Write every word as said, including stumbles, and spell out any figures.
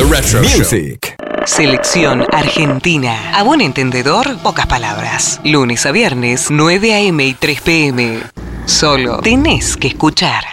The Retro Music. Selección Argentina. A buen entendedor, pocas palabras. Lunes a viernes, nueve a eme y tres pe eme. Solo tenés que escuchar.